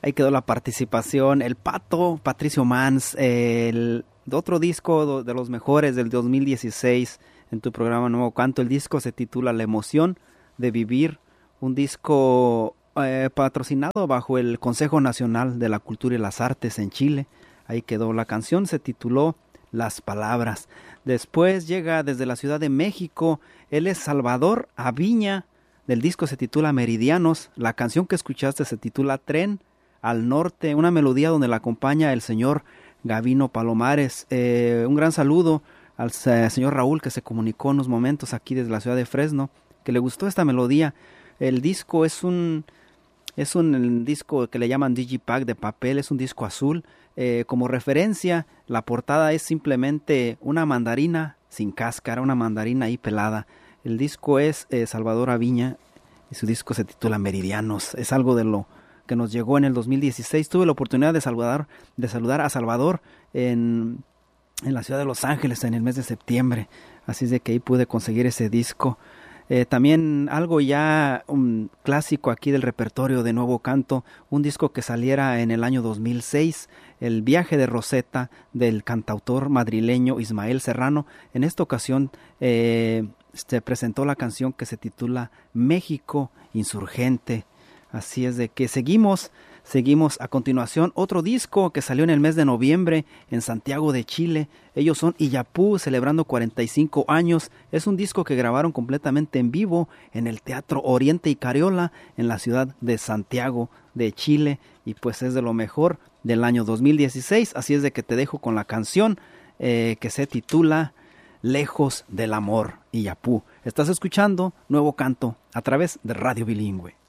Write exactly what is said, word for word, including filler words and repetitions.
Ahí quedó la participación, el Pato, Patricio Mans, el otro disco de los mejores del dos mil dieciséis en tu programa Nuevo Canto. El disco se titula La Emoción de Vivir, un disco eh, patrocinado bajo el Consejo Nacional de la Cultura y las Artes en Chile. Ahí quedó. La canción, se tituló Las Palabras. Después llega desde la Ciudad de México, él es Salvador Aviña, del disco se titula Meridianos. La canción que escuchaste se titula Tren al Norte, una melodía donde la acompaña el señor Gavino Palomares. Eh, un gran saludo al eh, señor Raúl, que se comunicó unos momentos aquí desde la ciudad de Fresno, que le gustó esta melodía. El disco es un es un el disco que le llaman Digipack de papel, es un disco azul. Eh, como referencia, la portada es simplemente una mandarina sin cáscara, una mandarina ahí pelada. El disco es eh, Salvador Aviña y su disco se titula Meridianos. Es algo de lo que nos llegó en el dos mil dieciséis. Tuve la oportunidad de saludar, de saludar a Salvador en, en la ciudad de Los Ángeles en el mes de septiembre. Así es de que ahí pude conseguir ese disco. Eh, también algo ya un clásico aquí del repertorio de Nuevo Canto, un disco que saliera en el año dos mil seis, El Viaje de Rosetta, del cantautor madrileño Ismael Serrano. En esta ocasión eh, se presentó la canción que se titula México Insurgente. Así es de que seguimos, seguimos a continuación. Otro disco que salió en el mes de noviembre en Santiago de Chile. Ellos son Illapú, celebrando cuarenta y cinco años. Es un disco que grabaron completamente en vivo en el Teatro Oriente y Cariola en la ciudad de Santiago de Chile. Y pues es de lo mejor del año dos mil dieciséis. Así es de que te dejo con la canción eh, que se titula Lejos del Amor, Illapú. Estás escuchando Nuevo Canto a través de Radio Bilingüe.